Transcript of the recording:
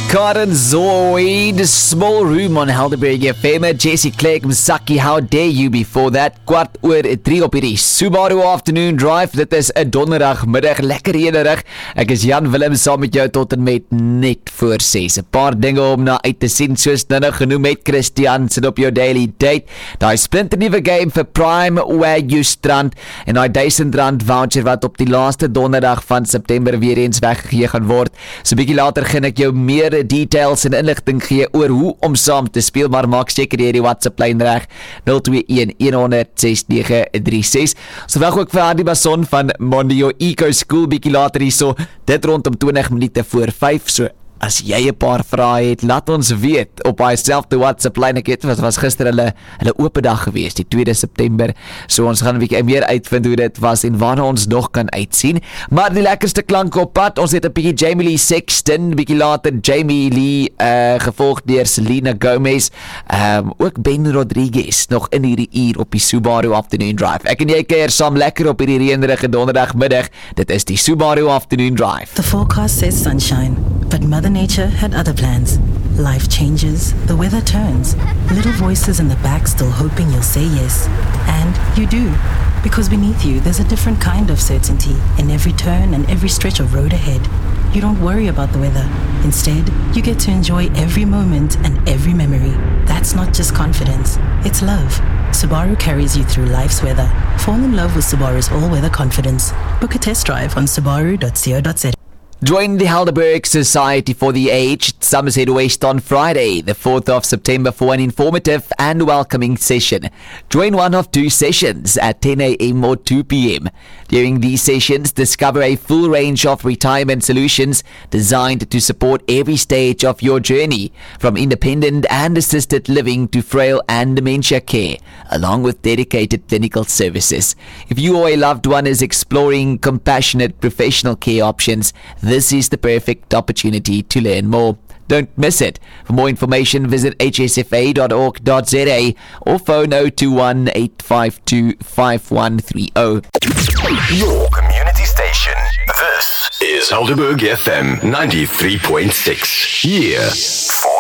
Karen Zoe, the small room on Helderberg FM. Jesse Clegg, Msaki, how dare you before that? 3:15 op hierdie Subaru Afternoon Drive. Dit is 'n donderdagmiddag, lekker rederig. Ek is Jan Willem saam met jou tot en met net voor 6. 'n Paar dinge om na uit te sien, soos nou genoem met Christian sit op jou daily date. Daai splinternuwe game vir Prime Wagyu Strand en daai R1000 voucher wat op die laaste donderdag van September weer eens weggegee gaan word. So 'n bietjie later gaan ek jou meer details en inligting gee oor hoe om saam te speel, maar maak seker jy die WhatsApp lyn reg 021 100 6936. So wag ook vir Hardy Bason van Mondio Eco School bietjie later hierso, dit rondom 20 minute voor 5. So as jy 'n paar vrae het, laat ons weet op daai selfde WhatsApp lyn. Ek het was gister hulle oop dag gewees, die 2 September. So ons gaan 'n bietjie meer uitvind hoe dit was en waarna ons nog kan uitsien. Maar die lekkerste klanke op pad. Ons het 'n bietjie Jamie Lee Sexton, bietjie later Jamie Lee gevolg deur Selena Gomez, ook Ben Rodriguez nog in hierdie uur op die Subaru Afternoon Drive. Ek en jy kuier saam lekker op hierdie reënerige donderdagmiddag. Dit is die Subaru Afternoon Drive. The forecast says sunshine, but Mother Nature had other plans. Life changes, the weather turns. Little voices in the back still hoping you'll say yes. And you do. Because beneath you, there's a different kind of certainty in every turn and every stretch of road ahead. You don't worry about the weather. Instead, you get to enjoy every moment and every memory. That's not just confidence, it's love. Subaru carries you through life's weather. Fall in love with Subaru's all-weather confidence. Book a test drive on subaru.co.za. Join the Helderberg Society for the Aged, Somerset West on Friday, the 4th of September for an informative and welcoming session. Join one of two sessions at 10 a.m. or 2 p.m. During these sessions, discover a full range of retirement solutions designed to support every stage of your journey, from independent and assisted living to frail and dementia care, along with dedicated clinical services. If you or a loved one is exploring compassionate professional care options, this is the perfect opportunity to learn more. Don't miss it. For more information, visit hsfa.org.za or phone 021 852 5130. Your community station. This is Helderberg FM 93.6. Here for